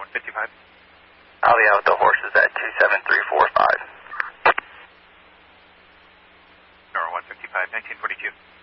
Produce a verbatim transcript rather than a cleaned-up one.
fifty-five. I'll be out with the horses at two seven three four five. Tower one fifty-five, nineteen forty-two.